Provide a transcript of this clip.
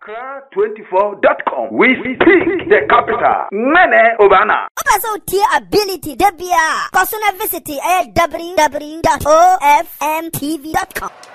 Accra24.com. We speak the capital. Mene Obana. Also, tier ability, Debia. Personal visit www.ofmtv.com.